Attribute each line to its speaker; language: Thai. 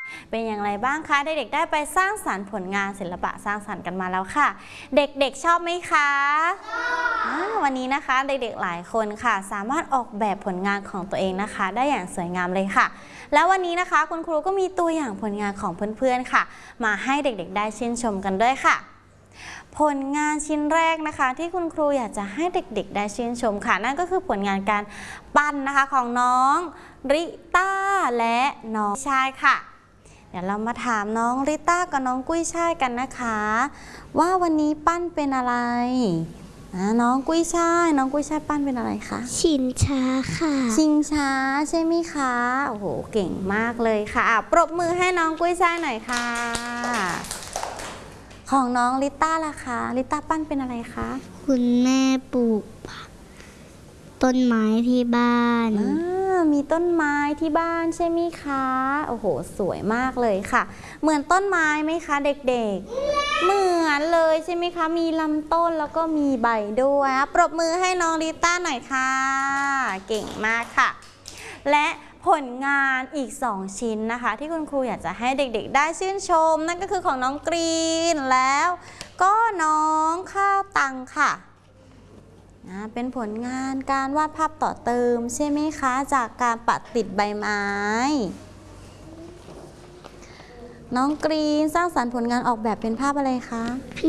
Speaker 1: เป็นอย่างไรบ้างคะเด็กๆได้ไปสร้างสรรค์ผลงานศิลปะสร้างสรรค์กันมาแล้วค่ะ เด็กๆชอบไหมคะวันนี้นะคะเด็กๆหลายคนค่ะสามารถออกแบบผลงานของตัวเองนะคะได้อย่างสวยงามเลยค่ะแล้ววันนี้นะคะคุณครูก็มีตัวอย่างผลงานของเพื่อนๆค่ะมาให้เด็กๆได้ชื่นชมกันด้วยค่ะผลงานชิ้นแรกนะคะที่คุณครูอยากจะให้เด็กๆได้ชื่นชมค่ะนั่นก็คือผลงานการปั้นนะคะของน้องริต้าและน้องชายค่ะเดี๋ยวเรามาถามน้องริต้ากับน้องกุ้ยช่ายกันนะคะว่าวันนี้ปั้นเป็นอะไรน้องกุ้ยช่ายปั้นเป็นอะไรคะ
Speaker 2: ชิงช้าค่ะ
Speaker 1: ชิงช้าใช่ไหมคะโอ้โหเก่งมากเลยค่ะปรบมือให้น้องกุ้ยช่ายหน่อยค่ะของน้องลิต้าล่ะคะลิต้าปั้นเป็นอะไรคะ
Speaker 2: คุณแม่ปลูกต้นไม้ที่บ้าน
Speaker 1: มีต้นไม้ที่บ้านใช่ไหมคะโอ้โหสวยมากเลยค่ะเหมือนต้นไม้ไหมคะเด็กๆเหมือนเลยใช่ไหมคะมีลำต้นแล้วก็มีใบด้วยปรบมือให้น้องลิต้าหน่อยค่ะเก่งมากค่ะและผลงานอีก2ชิ้นนะคะที่คุณครูอยากจะให้เด็กๆได้ชื่นชมนั่นก็คือของน้องกรีนแล้วก็น้องข้าวตังค่ะเป็นผลงานการวาดภาพต่อเติมใช่ไหมคะจากการปัดติดใบไม้น้องกรีนสร้างสรรค์ผลงานออกแบบเป็นภาพอะไรคะ